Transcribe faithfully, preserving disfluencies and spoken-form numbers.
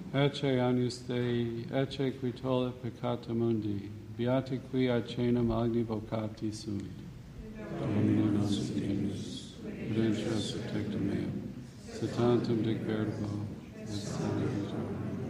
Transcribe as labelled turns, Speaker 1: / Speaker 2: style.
Speaker 1: Ecce agnus Dei, ecce qui tollit peccata mundi, beati qui accena magni vocati sunt. Domine non signus, prudentias tectum meum, se tantum dic verbo, et salvator.